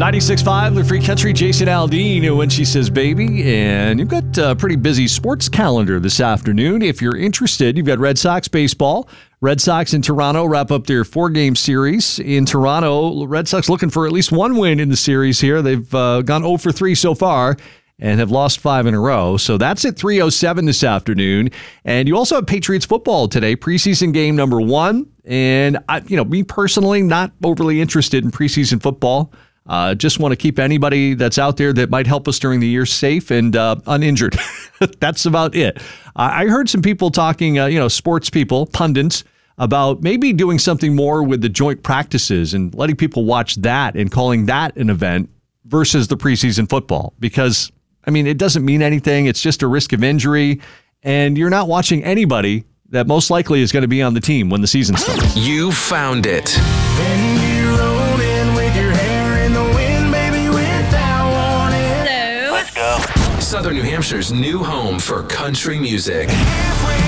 96.5, the Free Country, Jason Aldean, when she says baby. And you've got a pretty busy sports calendar this afternoon. If you're interested, you've got Red Sox baseball. Red Sox in Toronto wrap up their 4-game series. In Toronto, Red Sox looking for at least one win in the series here. They've gone 0 for 3 so far and have lost 5 in a row. So that's at 3:07 this afternoon. And you also have Patriots football today, preseason game number 1. And me personally, not overly interested in preseason football. Just want to keep anybody that's out there that might help us during the year safe and uninjured. That's about it. I heard some people talking, sports people, pundits, about maybe doing something more with the joint practices and letting people watch that and calling that an event versus the preseason football. Because, it doesn't mean anything. It's just a risk of injury. And you're not watching anybody that most likely is going to be on the team when the season starts. You found it. Southern New Hampshire's new home for country music.